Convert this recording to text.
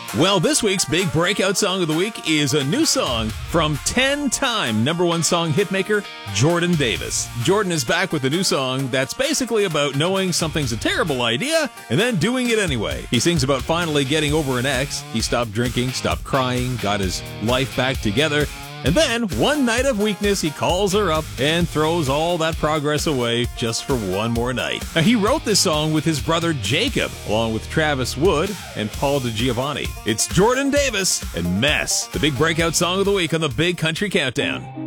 Well, this week's big breakout song of the week is a new song from 10-time #1 song hitmaker Jordan Davis. Jordan is back with a new song that's basically about knowing something's a terrible idea and then doing it anyway. He sings about finally getting over an ex. He stopped drinking, stopped crying, got his life back together. And then, one night of weakness, he calls her up and throws all that progress away just for one more night. Now, he wrote this song with his brother Jacob, along with Travis Wood and Paul DiGiovanni. It's Jordan Davis and Mess, the big breakout song of the week on the Big Country Countdown.